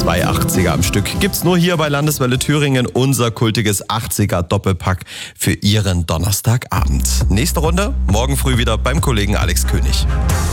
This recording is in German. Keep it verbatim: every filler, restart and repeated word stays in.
Zwei achtziger am Stück gibt's nur hier bei Landeswelle Thüringen, unser kultiges achtziger Doppelpack für Ihren Donnerstagabend. Nächste Runde, morgen früh wieder beim Kollegen Alex König.